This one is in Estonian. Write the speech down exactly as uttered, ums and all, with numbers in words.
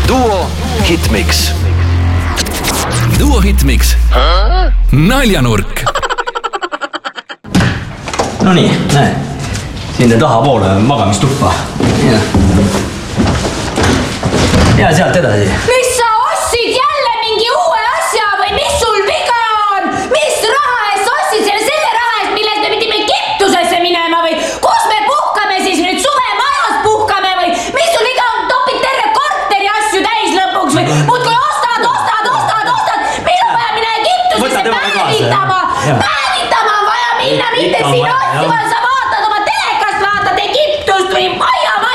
Duo Hitmix. Duo Hitmix. Naljanurk. No nii, näe. Sinne taha poole magamistuppa. Ja, ja sealt edasi. Mis sa ostsid jälle mingi uue asja või mis sul viga on? Mis raha eest ostsid selle selle raha eest, millest me pidime kittusesse minema või? Kus me puhkame siis nüüd? Suvemajas puhkame või? Mis sul viga on? Topid terve korteri asju täis lõpuks või? Muud kui ostad, ostad, ostad, ostad. Meil on vaja minna kittusesse päevitama. Päevitama on vaja minna, mitte siin ostima sama.